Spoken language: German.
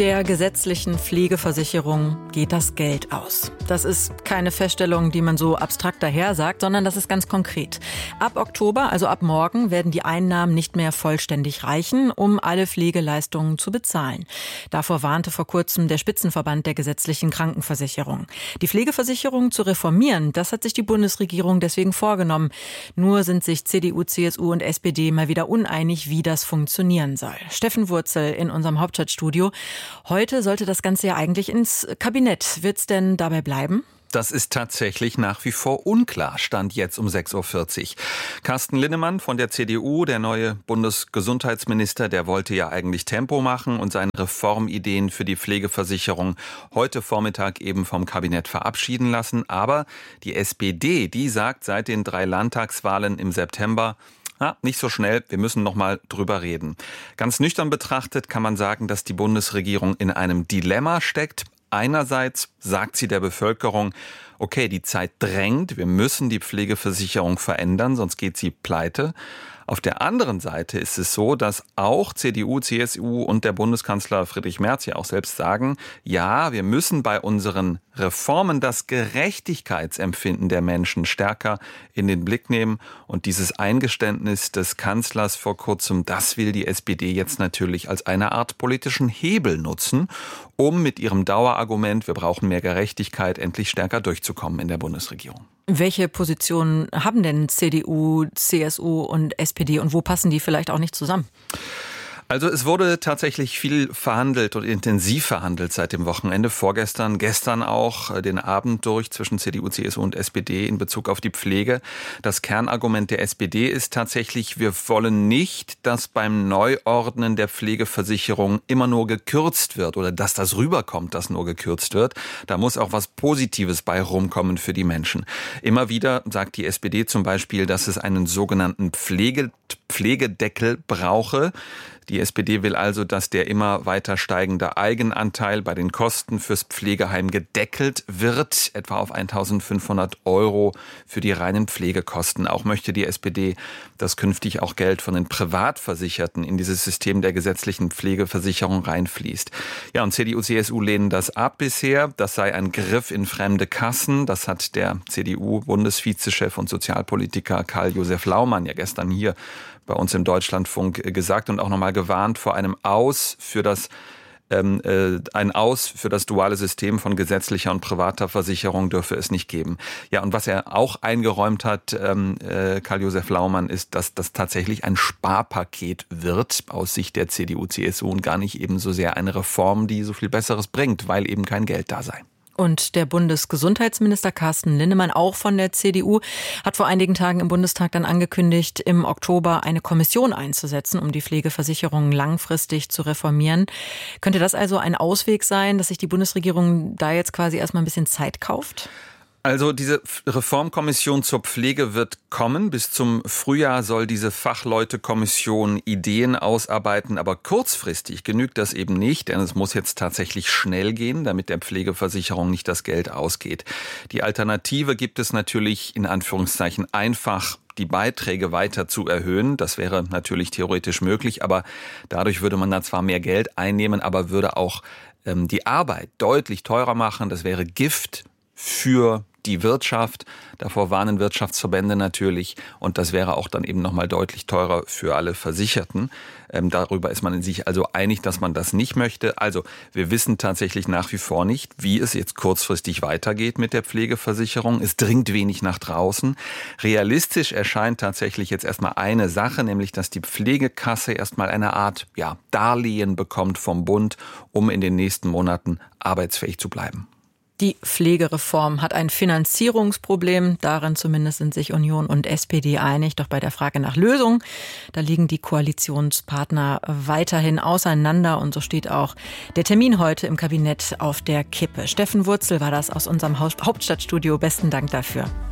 Der gesetzlichen Pflegeversicherung geht das Geld aus. Das ist keine Feststellung, die man so abstrakt daher sagt, sondern das ist ganz konkret. Ab Oktober, also ab morgen, werden die Einnahmen nicht mehr vollständig reichen, um alle Pflegeleistungen zu bezahlen. Davor warnte vor kurzem der Spitzenverband der gesetzlichen Krankenversicherung. Die Pflegeversicherung zu reformieren, das hat sich die Bundesregierung deswegen vorgenommen. Nur sind sich CDU, CSU und SPD mal wieder uneinig, wie das funktionieren soll. Steffen Wurzel in unserem Hauptstadtstudio. Heute sollte das Ganze ja eigentlich ins Kabinett. Wird's denn dabei bleiben? Das ist tatsächlich nach wie vor unklar, stand jetzt um 6.40 Uhr. Carsten Linnemann von der CDU, der neue Bundesgesundheitsminister, der wollte ja eigentlich Tempo machen und seine Reformideen für die Pflegeversicherung heute Vormittag eben vom Kabinett verabschieden lassen. Aber die SPD, die sagt seit den 3 Landtagswahlen im September, nicht so schnell, wir müssen noch mal drüber reden. Ganz nüchtern betrachtet kann man sagen, dass die Bundesregierung in einem Dilemma steckt. Einerseits sagt sie der Bevölkerung, okay, die Zeit drängt, wir müssen die Pflegeversicherung verändern, sonst geht sie pleite. Auf der anderen Seite ist es so, dass auch CDU, CSU und der Bundeskanzler Friedrich Merz ja auch selbst sagen, ja, wir müssen bei unseren Reformen das Gerechtigkeitsempfinden der Menschen stärker in den Blick nehmen. Und dieses Eingeständnis des Kanzlers vor kurzem, das will die SPD jetzt natürlich als eine Art politischen Hebel nutzen, um mit ihrem Dauerargument, wir brauchen mehr Gerechtigkeit, endlich stärker durchzukommen in der Bundesregierung. Welche Positionen haben denn CDU, CSU und SPD und wo passen die vielleicht auch nicht zusammen? Also es wurde tatsächlich viel verhandelt und intensiv verhandelt seit dem Wochenende, vorgestern, gestern auch den Abend durch zwischen CDU, CSU und SPD in Bezug auf die Pflege. Das Kernargument der SPD ist tatsächlich, wir wollen nicht, dass beim Neuordnen der Pflegeversicherung immer nur gekürzt wird oder dass das rüberkommt, dass nur gekürzt wird. Da muss auch was Positives bei rumkommen für die Menschen. Immer wieder sagt die SPD zum Beispiel, dass es einen sogenannten Pflegedeckel brauche. Die SPD will also, dass der immer weiter steigende Eigenanteil bei den Kosten fürs Pflegeheim gedeckelt wird, etwa auf 1.500 € für die reinen Pflegekosten. Auch möchte die SPD, dass künftig auch Geld von den Privatversicherten in dieses System der gesetzlichen Pflegeversicherung reinfließt. Ja, und CDU, CSU lehnen das ab bisher. Das sei ein Griff in fremde Kassen. Das hat der CDU-Bundesvizechef und Sozialpolitiker Karl-Josef Laumann ja gestern hier bei uns im Deutschlandfunk gesagt und auch nochmal gewarnt vor einem Aus für das duale System von gesetzlicher und privater Versicherung dürfe es nicht geben. Ja, und was er auch eingeräumt hat, Karl-Josef Laumann, ist, dass das tatsächlich ein Sparpaket wird aus Sicht der CDU, CSU und gar nicht eben so sehr eine Reform, die so viel Besseres bringt, weil eben kein Geld da sei. Und der Bundesgesundheitsminister Carsten Linnemann, auch von der CDU, hat vor einigen Tagen im Bundestag dann angekündigt, im Oktober eine Kommission einzusetzen, um die Pflegeversicherung langfristig zu reformieren. Könnte das also ein Ausweg sein, dass sich die Bundesregierung da jetzt quasi erstmal ein bisschen Zeit kauft? Also diese Reformkommission zur Pflege wird kommen. Bis zum Frühjahr soll diese Fachleutekommission Ideen ausarbeiten. Aber kurzfristig genügt das eben nicht, denn es muss jetzt tatsächlich schnell gehen, damit der Pflegeversicherung nicht das Geld ausgeht. Die Alternative gibt es natürlich in Anführungszeichen einfach, die Beiträge weiter zu erhöhen. Das wäre natürlich theoretisch möglich, aber dadurch würde man dann zwar mehr Geld einnehmen, aber würde auch die Arbeit deutlich teurer machen. Das wäre Gift für die Wirtschaft. Davor warnen Wirtschaftsverbände natürlich. Und das wäre auch dann eben nochmal deutlich teurer für alle Versicherten. Darüber ist man in sich also einig, dass man das nicht möchte. Also wir wissen tatsächlich nach wie vor nicht, wie es jetzt kurzfristig weitergeht mit der Pflegeversicherung. Es dringt wenig nach draußen. Realistisch erscheint tatsächlich jetzt erstmal eine Sache, nämlich dass die Pflegekasse erstmal eine Art Darlehen bekommt vom Bund, um in den nächsten Monaten arbeitsfähig zu bleiben. Die Pflegereform hat ein Finanzierungsproblem. Darin zumindest sind sich Union und SPD einig. Doch bei der Frage nach Lösung, da liegen die Koalitionspartner weiterhin auseinander. Und so steht auch der Termin heute im Kabinett auf der Kippe. Steffen Wurzel war das aus unserem Hauptstadtstudio. Besten Dank dafür.